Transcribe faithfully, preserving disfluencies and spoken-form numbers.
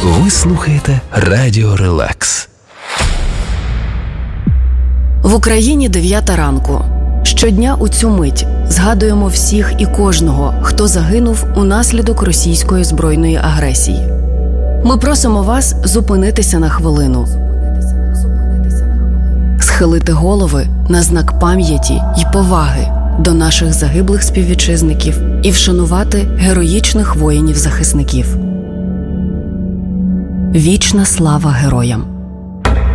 Ви слухаєте Радіо Релакс. В Україні дев'ята ранку. Щодня у цю мить згадуємо всіх і кожного, хто загинув унаслідок російської збройної агресії. Ми просимо вас зупинитися на хвилину, схилити голови на знак пам'яті й поваги до наших загиблих співвітчизників і вшанувати героїчних воїнів-захисників. Вічна слава героям!